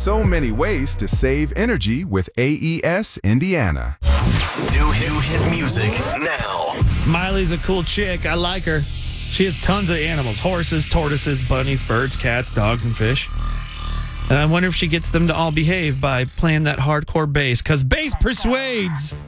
so many ways to save energy with AES Indiana. New hit music now. Miley's a cool chick. I like her. She has tons of animals. Horses, tortoises, bunnies, birds, cats, dogs, and fish. And I wonder if she gets them to all behave by playing that hardcore bass, because bass persuades.